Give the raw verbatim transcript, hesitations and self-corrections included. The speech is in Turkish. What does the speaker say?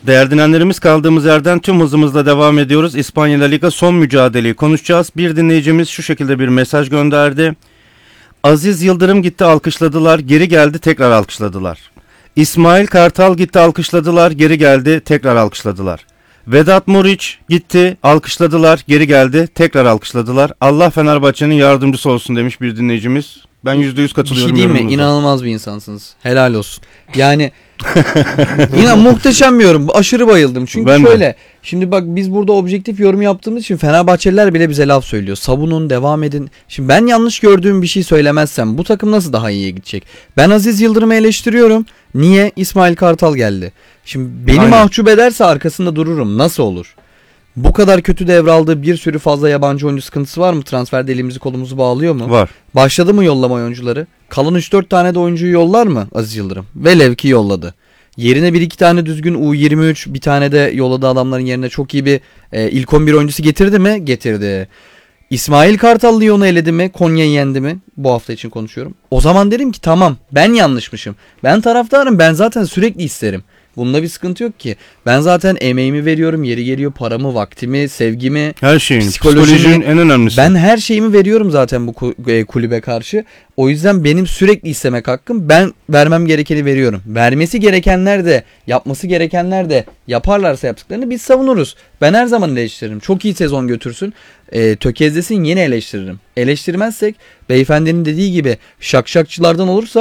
Değerli dinleyenlerimiz, kaldığımız yerden tüm hızımızla devam ediyoruz. İspanya La Liga son mücadeleyi konuşacağız. Bir dinleyicimiz şu şekilde bir mesaj gönderdi. Aziz Yıldırım gitti, alkışladılar, geri geldi, tekrar alkışladılar. İsmail Kartal gitti, alkışladılar, geri geldi, tekrar alkışladılar. Vedat Muriç gitti, alkışladılar, geri geldi, tekrar alkışladılar. Allah Fenerbahçe'nin yardımcısı olsun demiş bir dinleyicimiz. Ben yüzde yüz katılıyorum. Bir şey diyeyim mi? İnanılmaz bir insansınız. Helal olsun. Yani inan muhteşem bir yorum. Aşırı bayıldım. Çünkü Ben şöyle. de. Şimdi bak, biz burada objektif yorum yaptığımız için Fenerbahçeliler bile bize laf söylüyor. Savunun, devam edin. Şimdi ben yanlış gördüğüm bir şey söylemezsem bu takım nasıl daha iyiye gidecek? Ben Aziz Yıldırım'ı eleştiriyorum. Niye? İsmail Kartal geldi. Şimdi beni Aynen. mahcup ederse arkasında dururum. Nasıl olur? Bu kadar kötü devraldığı bir sürü fazla yabancı oyuncu sıkıntısı var mı? Transferde elimizi kolumuzu bağlıyor mu? Var. Başladı mı yollama oyuncuları? Kalan üç dört tane de oyuncuyu yollar mı Aziz Yıldırım? Velev ki yolladı. Yerine bir iki tane düzgün U yirmi üç, bir tane de yolladığı adamların yerine çok iyi bir e, ilk on bir oyuncusu getirdi mi? Getirdi. İsmail Kartal Lyon'u eledi mi? Konya'yı yendi mi? Bu hafta için konuşuyorum. O zaman derim ki tamam, ben yanlışmışım. Ben taraftarım, ben zaten sürekli isterim. Bunda bir sıkıntı yok ki. Ben zaten emeğimi veriyorum, yeri geliyor paramı, vaktimi, sevgimi, Her şeyin, psikolojimi. psikolojinin en önemlisi. Ben her şeyimi veriyorum zaten bu kulübe karşı. O yüzden benim sürekli istemek hakkım. Ben vermem gerekeni veriyorum. Vermesi gerekenler de, yapması gerekenler de yaparlarsa yaptıklarını biz savunuruz. Ben her zaman eleştiririm. Çok iyi sezon götürsün. E, tökezlesin, yine eleştiririm. Eleştirmezsek beyefendinin dediği gibi şakşakçılardan olursa